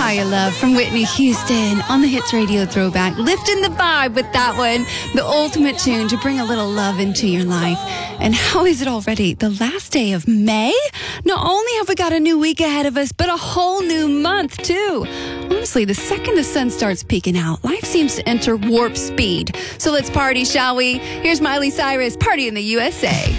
Higher Love from Whitney Houston on the Hits Radio Throwback. Lifting the vibe with that one. The ultimate tune to bring a little love into your life. And how is it already? The last day of May? Not only have we got a new week ahead of us, but a whole new month too. Honestly, the second the sun starts peeking out, life seems to enter warp speed. So let's party, shall we? Here's Miley Cyrus, Party in the USA.